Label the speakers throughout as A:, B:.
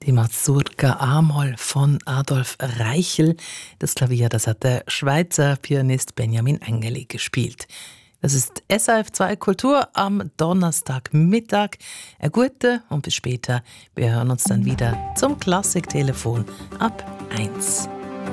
A: Die Mazurka A-Moll von Adolf Reichel. Das Klavier, das hat der Schweizer Pianist Benjamin Engeli gespielt. Das ist SRF 2 Kultur am Donnerstagmittag. Eine gute und bis später. Wir hören uns dann wieder zum Klassiktelefon ab 1.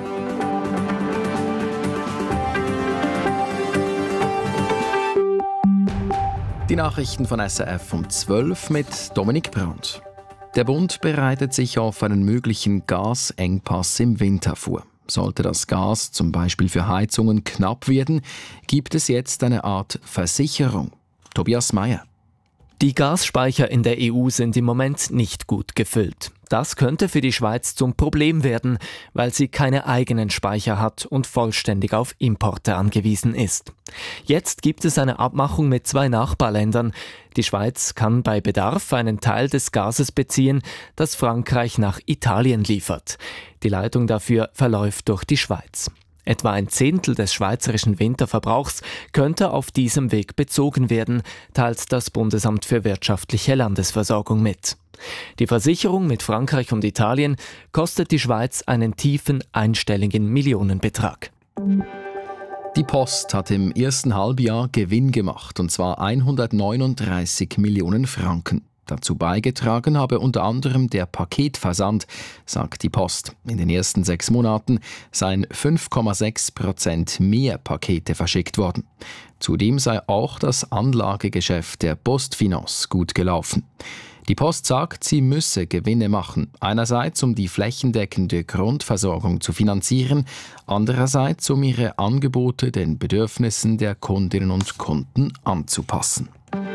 B: Die Nachrichten von SRF um 12 mit Dominik Brandt. Der Bund bereitet sich auf einen möglichen Gasengpass im Winter vor. Sollte das Gas zum Beispiel für Heizungen knapp werden, gibt es jetzt eine Art Versicherung. Tobias Meyer.
C: Die Gasspeicher in der EU sind im Moment nicht gut gefüllt. Das könnte für die Schweiz zum Problem werden, weil sie keine eigenen Speicher hat und vollständig auf Importe angewiesen ist. Jetzt gibt es eine Abmachung mit 2 Nachbarländern. Die Schweiz kann bei Bedarf einen Teil des Gases beziehen, das Frankreich nach Italien liefert. Die Leitung dafür verläuft durch die Schweiz. Etwa ein Zehntel des schweizerischen Winterverbrauchs könnte auf diesem Weg bezogen werden, teilt das Bundesamt für wirtschaftliche Landesversorgung mit. Die Versicherung mit Frankreich und Italien kostet die Schweiz einen tiefen einstelligen Millionenbetrag.
B: Die Post hat im ersten Halbjahr Gewinn gemacht, und zwar 139 Millionen Franken. Dazu beigetragen habe unter anderem der Paketversand, sagt die Post. In den ersten 6 Monaten seien 5,6% mehr Pakete verschickt worden. Zudem sei auch das Anlagegeschäft der PostFinance gut gelaufen. Die Post sagt, sie müsse Gewinne machen. Einerseits, um die flächendeckende Grundversorgung zu finanzieren, andererseits, um ihre Angebote den Bedürfnissen der Kundinnen und Kunden anzupassen.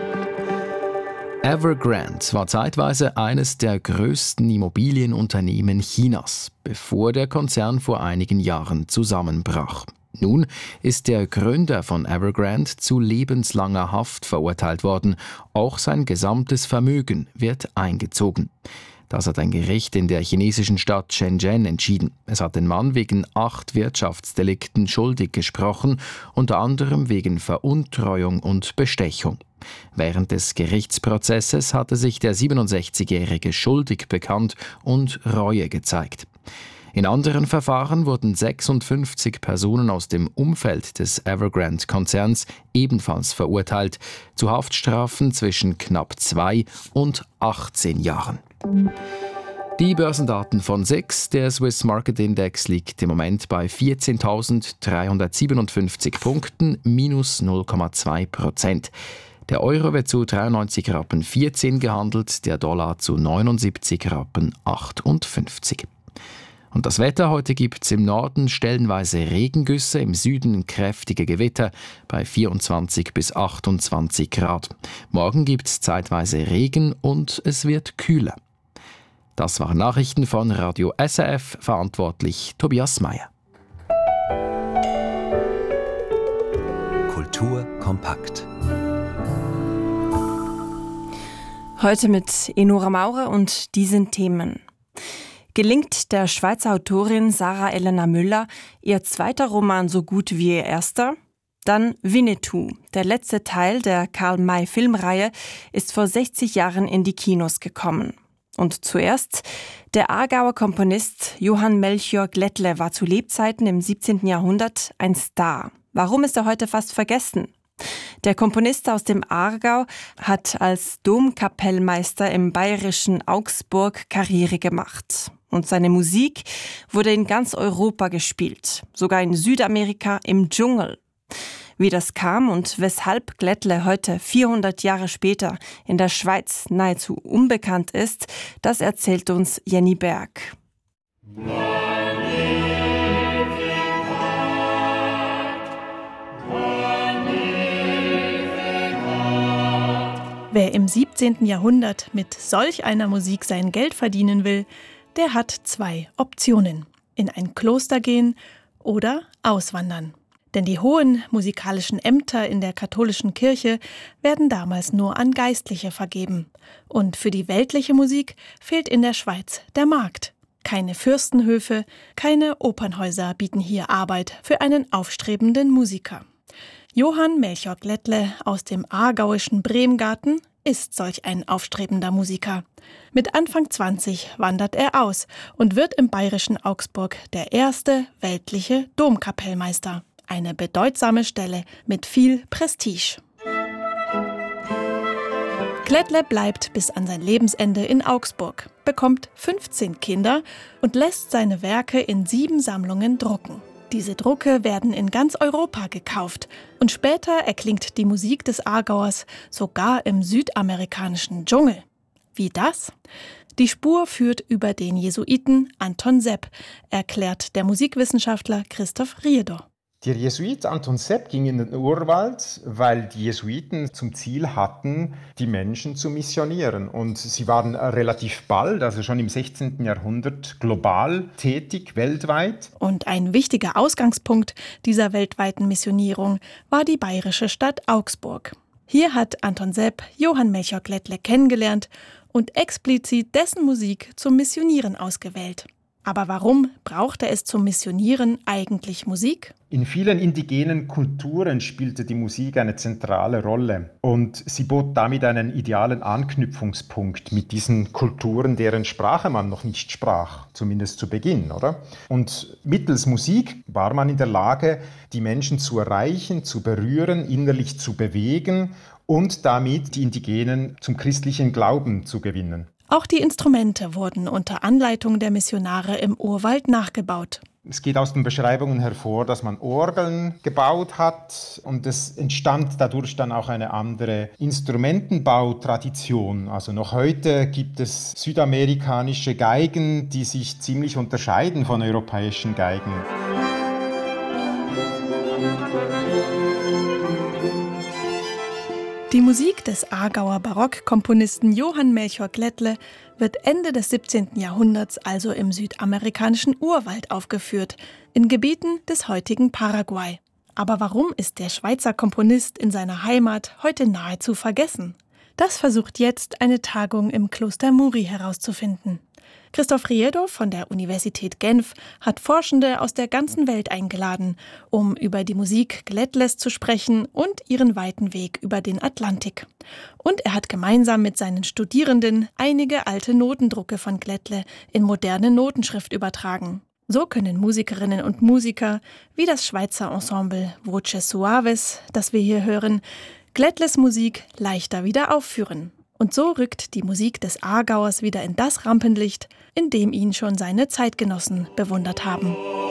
B: Evergrande war zeitweise eines der größten Immobilienunternehmen Chinas, bevor der Konzern vor einigen Jahren zusammenbrach. Nun ist der Gründer von Evergrande zu lebenslanger Haft verurteilt worden. Auch sein gesamtes Vermögen wird eingezogen. Das hat ein Gericht in der chinesischen Stadt Shenzhen entschieden. Es hat den Mann wegen 8 Wirtschaftsdelikten schuldig gesprochen, unter anderem wegen Veruntreuung und Bestechung. Während des Gerichtsprozesses hatte sich der 67-Jährige schuldig bekannt und Reue gezeigt. In anderen Verfahren wurden 56 Personen aus dem Umfeld des Evergrande-Konzerns ebenfalls verurteilt, zu Haftstrafen zwischen knapp 2 und 18 Jahren. Die Börsendaten von SIX, der Swiss Market Index, liegt im Moment bei 14.357 Punkten, minus 0,2%. Der Euro wird zu 93,14 Rappen gehandelt, der Dollar zu 79,58 Rappen. Und das Wetter: heute gibt es im Norden stellenweise Regengüsse, im Süden kräftige Gewitter bei 24 bis 28 Grad. Morgen gibt es zeitweise Regen und es wird kühler. Das waren Nachrichten von Radio SRF, verantwortlich Tobias Meyer.
D: Kultur kompakt.
E: Heute mit Enora Maurer und diesen Themen. Gelingt der Schweizer Autorin Sarah Elena Müller ihr zweiter Roman so gut wie ihr erster? Dann Winnetou. Der letzte Teil der Karl-May-Filmreihe ist vor 60 Jahren in die Kinos gekommen. Und zuerst, der Aargauer Komponist Johann Melchior Glättle war zu Lebzeiten im 17. Jahrhundert ein Star. Warum ist er heute fast vergessen? Der Komponist aus dem Aargau hat als Domkapellmeister im bayerischen Augsburg Karriere gemacht. Und seine Musik wurde in ganz Europa gespielt, sogar in Südamerika im Dschungel. Wie das kam und weshalb Glättle heute 400 Jahre später in der Schweiz nahezu unbekannt ist, das erzählt uns Jenny Berg.
F: Wer im 17. Jahrhundert mit solch einer Musik sein Geld verdienen will, der hat 2 Optionen: in ein Kloster gehen oder auswandern. Denn die hohen musikalischen Ämter in der katholischen Kirche werden damals nur an Geistliche vergeben. Und für die weltliche Musik fehlt in der Schweiz der Markt. Keine Fürstenhöfe, keine Opernhäuser bieten hier Arbeit für einen aufstrebenden Musiker. Johann Melchior Glättle aus dem aargauischen Bremgarten ist solch ein aufstrebender Musiker. Mit Anfang 20 wandert er aus und wird im bayerischen Augsburg der erste weltliche Domkapellmeister. Eine bedeutsame Stelle mit viel Prestige. Glättle bleibt bis an sein Lebensende in Augsburg, bekommt 15 Kinder und lässt seine Werke in 7 Sammlungen drucken. Diese Drucke werden in ganz Europa gekauft und später erklingt die Musik des Aargauers sogar im südamerikanischen Dschungel. Wie das? Die Spur führt über den Jesuiten Anton Sepp, erklärt der Musikwissenschaftler Christoph Riedo.
D: Der Jesuit Anton Sepp ging in den Urwald, weil die Jesuiten zum Ziel hatten, die Menschen zu missionieren. Und sie waren relativ bald, also schon im 16. Jahrhundert, global tätig, weltweit.
F: Und ein wichtiger Ausgangspunkt dieser weltweiten Missionierung war die bayerische Stadt Augsburg. Hier hat Anton Sepp Johann Melchior Glättle kennengelernt und explizit dessen Musik zum Missionieren ausgewählt. Aber warum brauchte es zum Missionieren eigentlich Musik?
D: In vielen indigenen Kulturen spielte die Musik eine zentrale Rolle und sie bot damit einen idealen Anknüpfungspunkt mit diesen Kulturen, deren Sprache man noch nicht sprach, zumindest zu Beginn, oder? Und mittels Musik war man in der Lage, die Menschen zu erreichen, zu berühren, innerlich zu bewegen und damit die Indigenen zum christlichen Glauben zu gewinnen.
F: Auch die Instrumente wurden unter Anleitung der Missionare im Urwald nachgebaut.
D: Es geht aus den Beschreibungen hervor, dass man Orgeln gebaut hat und es entstand dadurch dann auch eine andere Instrumentenbautradition. Also noch heute gibt es südamerikanische Geigen, die sich ziemlich unterscheiden von europäischen Geigen.
F: Die Musik des Aargauer Barockkomponisten Johann Melchior Glättle wird Ende des 17. Jahrhunderts also im südamerikanischen Urwald aufgeführt, in Gebieten des heutigen Paraguay. Aber warum ist der Schweizer Komponist in seiner Heimat heute nahezu vergessen? Das versucht jetzt eine Tagung im Kloster Muri herauszufinden. Christoph Riedo von der Universität Genf hat Forschende aus der ganzen Welt eingeladen, um über die Musik Glättles zu sprechen und ihren weiten Weg über den Atlantik. Und er hat gemeinsam mit seinen Studierenden einige alte Notendrucke von Glättle in moderne Notenschrift übertragen. So können Musikerinnen und Musiker wie das Schweizer Ensemble Voces Suaves, das wir hier hören, Glättles Musik leichter wieder aufführen. Und so rückt die Musik des Aargauers wieder in das Rampenlicht, in dem ihn schon seine Zeitgenossen bewundert haben.